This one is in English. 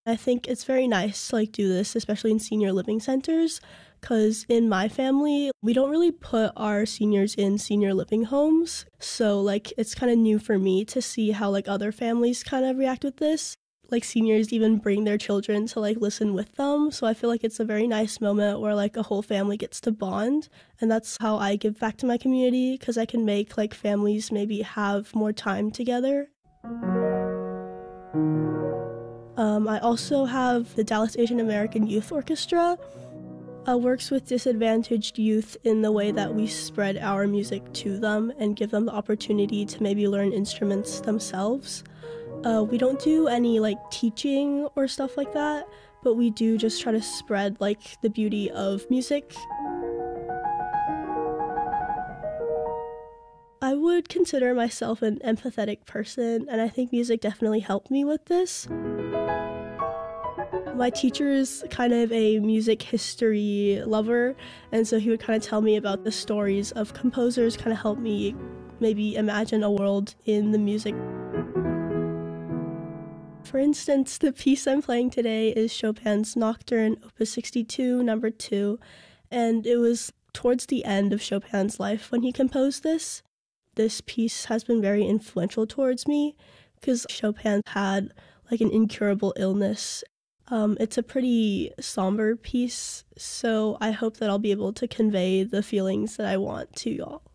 I think it's very nice to do this, especially in senior living centers, because in my family, we don't really put our seniors in senior living homes. So it's kind of new for me to see how other families kind of react with this. Seniors even bring their children to listen with them. So I feel it's a very nice moment where a whole family gets to bond. And that's how I give back to my community, because I can make families maybe have more time together. I also have the Dallas Asian American Youth Orchestra. Works with disadvantaged youth in the way that we spread our music to them and give them the opportunity to maybe learn instruments themselves. We don't do any teaching or stuff like that, but we do just try to spread the beauty of music. I would consider myself an empathetic person, and I think music definitely helped me with this. My teacher is kind of a music history lover, and so he would kind of tell me about the stories of composers, kind of help me maybe imagine a world in the music. For instance, the piece I'm playing today is Chopin's Nocturne, Opus 62, number 2, and it was towards the end of Chopin's life when he composed this. This piece has been very influential towards me because Chopin had an incurable illness. It's a pretty somber piece, so I hope that I'll be able to convey the feelings that I want to y'all.